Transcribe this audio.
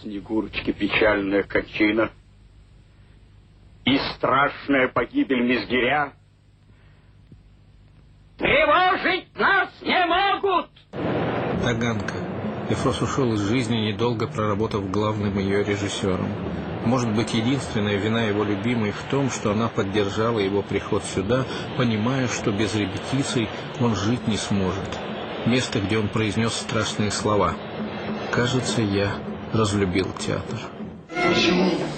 Снегурочки печальная кончина и страшная погибель Мизгиря тревожить нас не могут. Таганка. Эфрос ушел из жизни, недолго проработав главным ее режиссером. Может быть, единственная вина его любимой в том, что она поддержала его приход сюда, понимая, что без репетиций он жить не сможет. Место, где он произнес страшные слова. «Кажется, я разлюбил театр». Почему